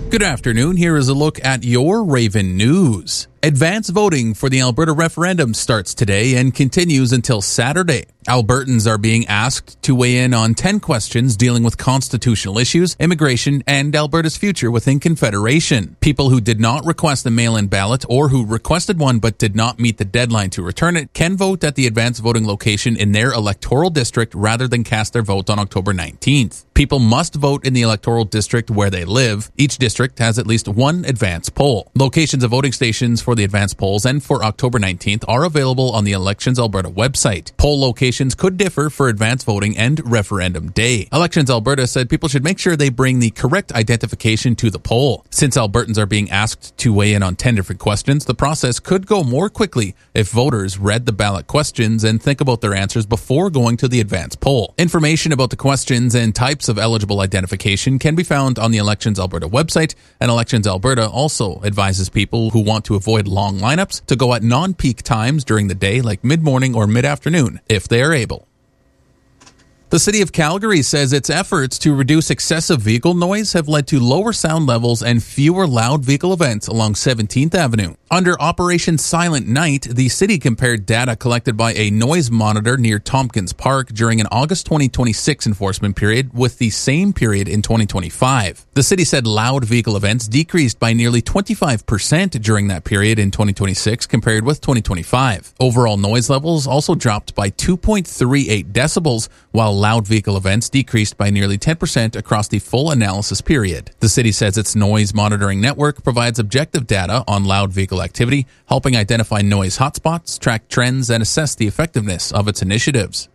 Good afternoon. Here is a look at your Raven News. Advance voting for the Alberta referendum starts today and continues until Saturday. Albertans are being asked to weigh in on 10 questions dealing with constitutional issues, immigration, and Alberta's future within Confederation. People who did not request a mail-in ballot or who requested one but did not meet the deadline to return it can vote at the advance voting location in their electoral district rather than cast their vote on October 19th. People must vote in the electoral district where they live. Each district has at least one advance poll. Locations of voting stations for the advance polls and for October 19th are available on the Elections Alberta website. Poll locations could differ for advance voting and referendum day. Elections Alberta said people should make sure they bring the correct identification to the poll. Since Albertans are being asked to weigh in on 10 different questions, the process could go more quickly if voters read the ballot questions and think about their answers before going to the advance poll. Information about the questions and types of eligible identification can be found on the Elections Alberta website, and Elections Alberta also advises people who want to avoid long lineups to go at non-peak times during the day like mid-morning or mid-afternoon if they are able. The City of Calgary says its efforts to reduce excessive vehicle noise have led to lower sound levels and fewer loud vehicle events along 17th Avenue. Under Operation Silent Night, the city compared data collected by a noise monitor near Tompkins Park during an August 2026 enforcement period with the same period in 2025. The city said loud vehicle events decreased by nearly 25% during that period in 2026 compared with 2025. Overall noise levels also dropped by 2.38 decibels, while loud vehicle events decreased by nearly 10% across the full analysis period. The city says its noise monitoring network provides objective data on loud vehicle activity, helping identify noise hotspots, track trends, and assess the effectiveness of its initiatives.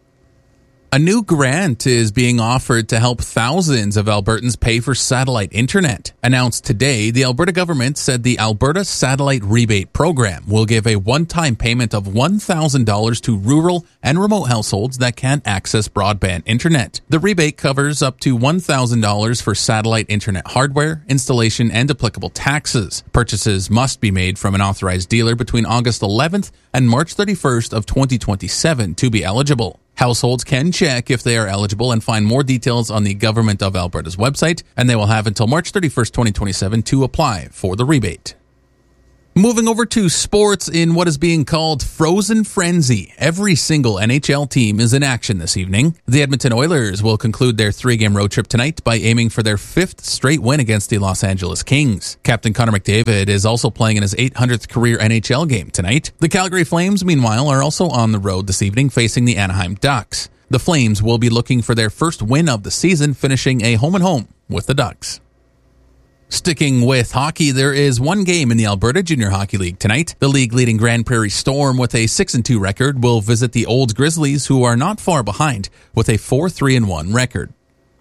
A new grant is being offered to help thousands of Albertans pay for satellite internet. Announced today, the Alberta government said the Alberta Satellite Rebate Program will give a one-time payment of $1,000 to rural and remote households that can't access broadband internet. The rebate covers up to $1,000 for satellite internet hardware, installation, and applicable taxes. Purchases must be made from an authorized dealer between August 11th and March 31st of 2027 to be eligible. Households can check if they are eligible and find more details on the Government of Alberta's website, and they will have until March 31st, 2027 to apply for the rebate. Moving over to sports in what is being called Frozen Frenzy. Every single NHL team is in action this evening. The Edmonton Oilers will conclude their 3-game road trip tonight by aiming for their 5th straight win against the Los Angeles Kings. Captain Connor McDavid is also playing in his 800th career NHL game tonight. The Calgary Flames, meanwhile, are also on the road this evening facing the Anaheim Ducks. The Flames will be looking for their first win of the season, finishing a home-and-home with the Ducks. Sticking with hockey, there is one game in the Alberta Junior Hockey League tonight. The league-leading Grand Prairie Storm, with a 6-2 record, will visit the Olds Grizzlies, who are not far behind, with a 4-3-1 record.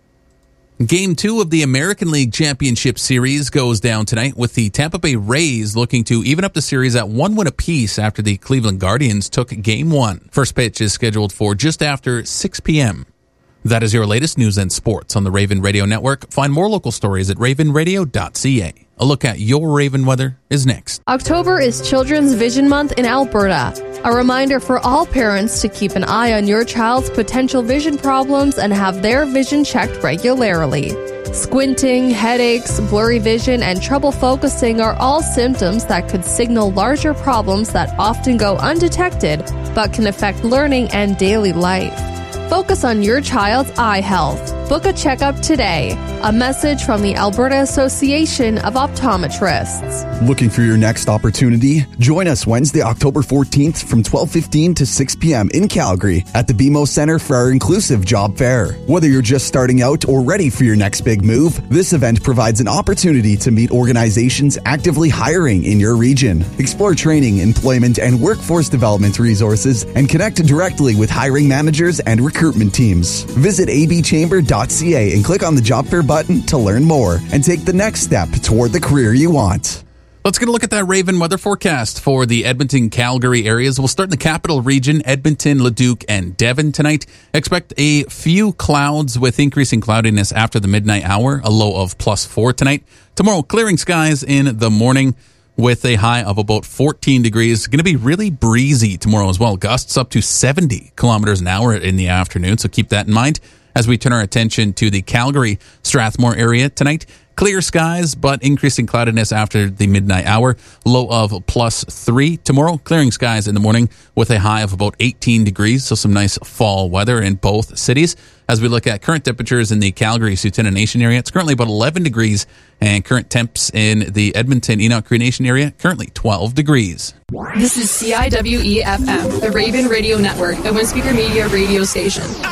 Game 2 of the American League Championship Series goes down tonight, with the Tampa Bay Rays looking to even up the series at 1 win apiece after the Cleveland Guardians took Game 1. First pitch is scheduled for just after 6 p.m. That is your latest news and sports on the Raven Radio Network. Find more local stories at ravenradio.ca. A look at your Raven weather is next. October is Children's Vision Month in Alberta. A reminder for all parents to keep an eye on your child's potential vision problems and have their vision checked regularly. Squinting, headaches, blurry vision, and trouble focusing are all symptoms that could signal larger problems that often go undetected but can affect learning and daily life. Focus on your child's eye health. Book a checkup today. A message from the Alberta Association of Optometrists. Looking for your next opportunity? Join us Wednesday, October 14th from 12:15 to 6 p.m. in Calgary at the BMO Centre for our inclusive job fair. Whether you're just starting out or ready for your next big move, this event provides an opportunity to meet organizations actively hiring in your region. Explore training, employment, and workforce development resources and connect directly with hiring managers and recruitment teams. Visit abchamber.ca and click on the job fair button to learn more and take the next step toward the career you want. Let's get a look at that Raven weather forecast for the Edmonton, Calgary areas. We'll start in the capital region, Edmonton, Leduc, and Devon tonight. Expect a few clouds with increasing cloudiness after the midnight hour, a low of +4 tonight. Tomorrow, clearing skies in the morning with a high of about 14 degrees. Going to be really breezy tomorrow as well. Gusts up to 70 kilometers an hour in the afternoon, so keep that in mind. As we turn our attention to the Calgary Strathmore area tonight, clear skies, but increasing cloudiness after the midnight hour. Low of +3. Tomorrow, clearing skies in the morning with a high of about 18 degrees. So some nice fall weather in both cities. As we look at current temperatures in the Calgary-Tsuut'ina Nation area, it's currently about 11 degrees. And current temps in the Edmonton-Enoch Cree Nation area, currently 12 degrees. This is CIWE-FM, the Raven Radio Network, a Windspeaker Media radio station.